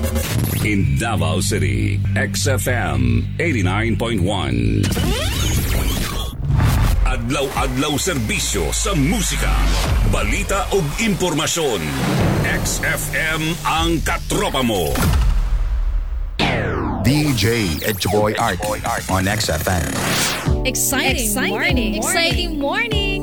In Davao City, XFM 89.1. Adlaw-adlaw serbisyo sa musika, balita ug impormasyon. XFM ang katropa mo. DJ Edgeboy Art on XFM. Exciting morning.